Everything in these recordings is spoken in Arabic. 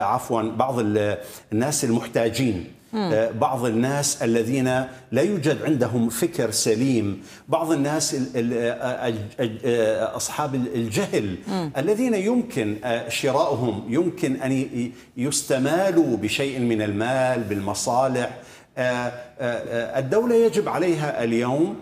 عفوا بعض الناس المحتاجين، بعض الناس الذين لا يوجد عندهم فكر سليم، بعض الناس أصحاب الجهل الذين يمكن شراؤهم، يمكن أن يستمالوا بشيء من المال بالمصالح. الدولة يجب عليها اليوم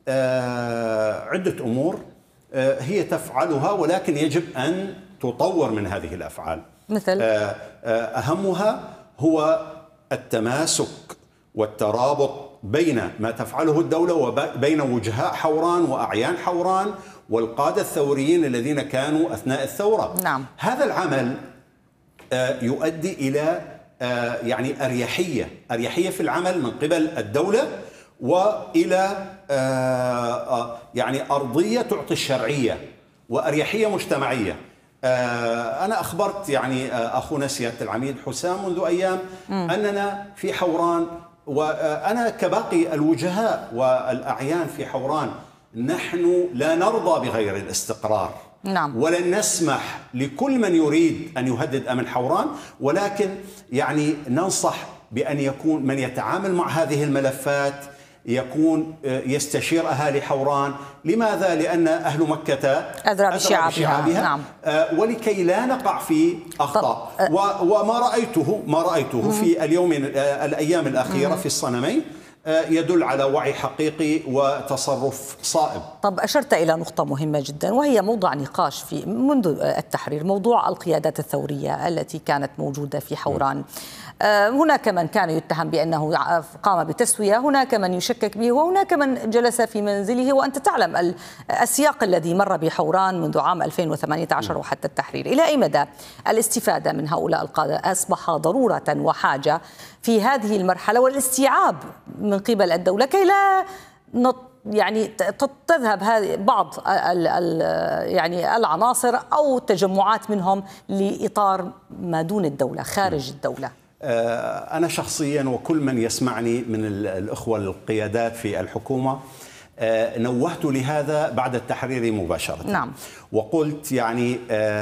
عدة أمور هي تفعلها، ولكن يجب أن تطور من هذه الأفعال. مثل أهمها هو التماسك والترابط بين ما تفعله الدولة وبين وجهاء حوران وأعيان حوران والقادة الثوريين الذين كانوا أثناء الثورة. نعم. هذا العمل يؤدي إلى يعني أريحية في العمل من قبل الدولة، وإلى يعني أرضية تعطي الشرعية وأريحية مجتمعية. أنا أخبرت يعني أخونا سيادة العميد حسام منذ أيام أننا في حوران، وأنا كباقي الوجهاء والأعيان في حوران نحن لا نرضى بغير الاستقرار. نعم. ولن نسمح لكل من يريد أن يهدد أمن حوران، ولكن يعني ننصح بأن يكون من يتعامل مع هذه الملفات يكون يستشير أهالي حوران. لماذا؟ لأن أهل مكة أدرى بشعابها. نعم. ولكي لا نقع في أخطاء. وما رأيته في الأيام الأخيرة في الصنمين يدل على وعي حقيقي وتصرف صائب. طب أشرت إلى نقطة مهمة جدا، وهي موضوع نقاش في منذ التحرير، موضوع القيادات الثورية التي كانت موجودة في حوران. هناك من كان يتهم بأنه قام بتسوية، هناك من يشكك به، وهناك من جلس في منزله. وأنت تعلم السياق الذي مر بحوران منذ عام 2018 وحتى التحرير. إلى أي مدى الاستفادة من هؤلاء القادة أصبح ضرورة وحاجة في هذه المرحلة، والاستيعاب من قبل الدولة كي لا يعني تذهب هذه بعض يعني العناصر أو تجمعات منهم لإطار ما دون الدولة خارج الدولة؟ أنا شخصيا وكل من يسمعني من الأخوة القيادات في الحكومة نوهت لهذا بعد التحرير مباشرة. نعم. وقلت يعني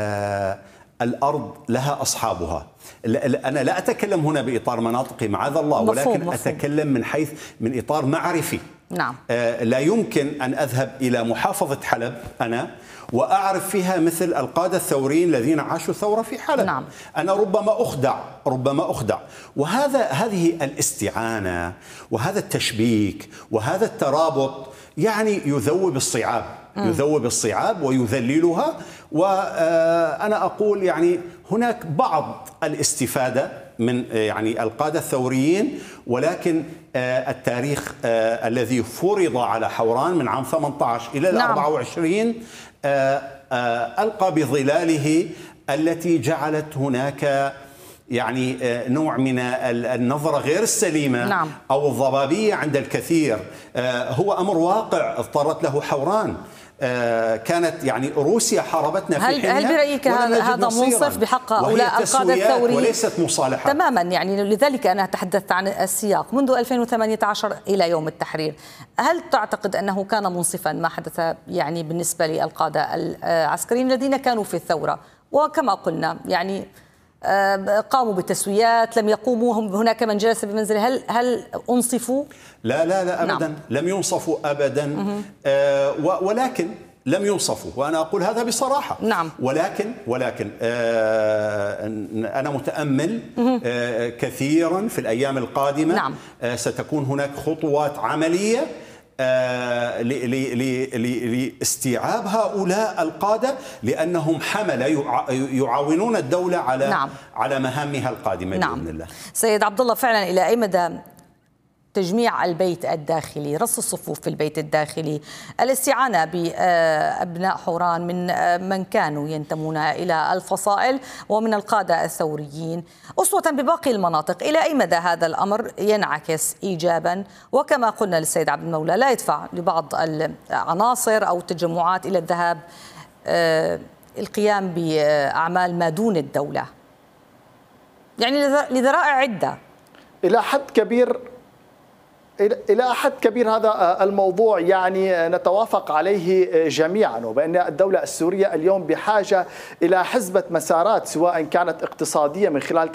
الأرض لها أصحابها. أنا لا أتكلم هنا بإطار مناطقي معاذ الله، ولكن مفهوم. أتكلم من إطار معرفي. نعم. لا يمكن أن أذهب إلى محافظة حلب أنا وأعرف فيها مثل القادة الثوريين الذين عاشوا الثورة في حلب. نعم. أنا ربما أخدع. هذه الاستعانة وهذا التشبيك وهذا الترابط يعني يذوب الصعاب ويذللها. وأنا أقول يعني هناك بعض الاستفادة من يعني القادة الثوريين، ولكن التاريخ الذي فرض على حوران من عام 18 إلى 24 ألقى بظلاله التي جعلت هناك يعني نوع من النظرة غير السليمة. نعم. أو الضبابية عند الكثير. هو أمر واقع اضطرت له حوران. كانت يعني روسيا حاربتنا في حينها. هل برأيك هذا منصف بحق هؤلاء القادة الثوريين؟ وليست مصالحة تماما. يعني لذلك أنا تحدثت عن السياق منذ 2018 إلى يوم التحرير. هل تعتقد أنه كان منصفا ما حدث يعني بالنسبة للقادة العسكريين الذين كانوا في الثورة؟ وكما قلنا يعني قاموا بالتسويات، لم يقوموا، هناك من جلس بمنزله. هل أنصفوا؟ لا أبدا. نعم. لم ينصفوا أبدا. ولكن لم ينصفوا، وأنا أقول هذا بصراحة. نعم. ولكن أنا متأمل كثيرا في الأيام القادمة. نعم. ستكون هناك خطوات عملية لاستيعاب هؤلاء القادة، لأنهم حملة يعاونون الدولة على مهامها القادمة. نعم. بإذن الله. سيد عبد الله، فعلا إلى أي مدى تجميع البيت الداخلي، رص الصفوف في البيت الداخلي، الاستعانة بأبناء حوران من كانوا ينتمون إلى الفصائل ومن القادة الثوريين أسوة بباقي المناطق، إلى أي مدى هذا الأمر ينعكس إيجابا؟ وكما قلنا للسيد عبد المولى لا يدفع لبعض العناصر أو التجمعات إلى الذهاب القيام بأعمال ما دون الدولة، يعني لذرائع عدة. إلى حد كبير هذا الموضوع يعني نتوافق عليه جميعا، وبأن الدولة السورية اليوم بحاجة إلى حزمة مسارات، سواء كانت اقتصادية من خلال